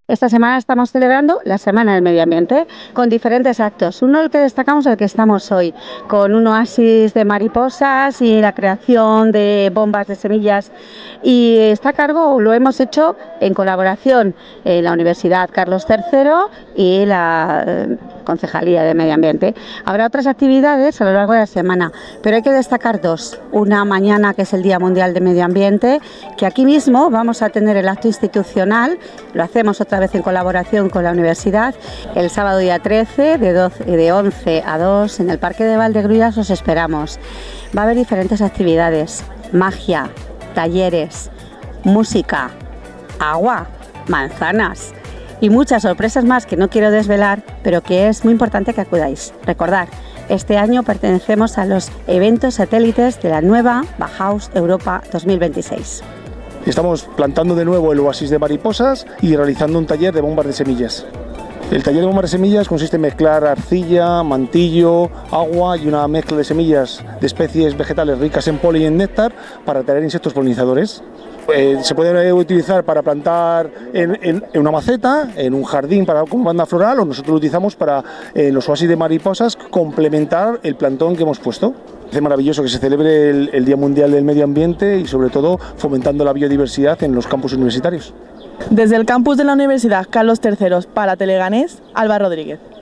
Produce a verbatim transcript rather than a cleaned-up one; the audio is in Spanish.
Esta semana estamos celebrando la Semana del Medio Ambiente con diferentes actos. Uno del que destacamos el que estamos hoy, con un oasis de mariposas y la creación de bombas de semillas. Y está a cargo, lo hemos hecho en colaboración en la Universidad Carlos tercero y la eh, Concejalía de Medio Ambiente. Habrá otras actividades a lo largo de la semana, pero hay que destacar dos. Una mañana, que es el Día Mundial de Medio Ambiente, que aquí mismo vamos a tener el acto institucional, lo hacemos otra vez en colaboración con la universidad, el sábado día trece de, doce, de once a dos en el Parque de Valdegruyas. Os esperamos. Va a haber diferentes actividades: magia, talleres, música, agua, manzanas y muchas sorpresas más que no quiero desvelar, pero que es muy importante que acudáis. Recordad, este año pertenecemos a los eventos satélites de la nueva Bauhaus Europa dos mil veintiséis. Estamos plantando de nuevo el oasis de mariposas y realizando un taller de bombas de semillas. El taller de bombas de semillas consiste en mezclar arcilla, mantillo, agua y una mezcla de semillas de especies vegetales ricas en polen y en néctar para atraer insectos polinizadores. Eh, se puede utilizar para plantar en, en, en una maceta, en un jardín para, como banda floral, o nosotros lo utilizamos para eh, los oasis de mariposas complementar el plantón que hemos puesto. Es maravilloso que se celebre el, el Día Mundial del Medio Ambiente y sobre todo fomentando la biodiversidad en los campus universitarios. Desde el campus de la Universidad Carlos tercero para Teleganés, Alba Rodríguez.